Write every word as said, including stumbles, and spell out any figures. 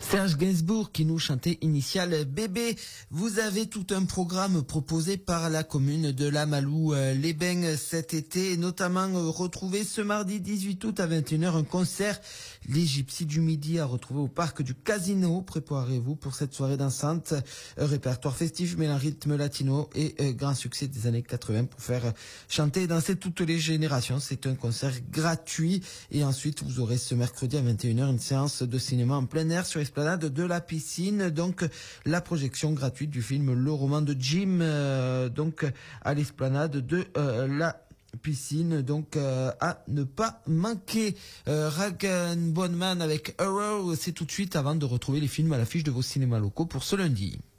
Serge Gainsbourg qui nous chantait Initial Bébé. Vous avez tout un programme proposé par la commune de La Malou-les-Bains cet été, notamment retrouvé ce mardi dix-huit août à vingt et une heures un concert Les Gypsies du Midi à retrouver au parc du Casino. Préparez-vous pour cette soirée dansante, répertoire festif mêlant rythme latino et euh, grand succès des années quatre-vingts pour faire chanter et danser toutes les générations. C'est un concert gratuit et ensuite vous aurez ce mercredi à vingt et une heures une séance de cinéma en plein air sur l'esplanade de la piscine, donc la projection gratuite du film Le Roman de Jim, euh, donc à l'esplanade de euh, la piscine, donc euh, à ne pas manquer. euh, Rag and Bone Man avec Arrow, c'est tout de suite avant de retrouver les films à l'affiche de vos cinémas locaux pour ce lundi.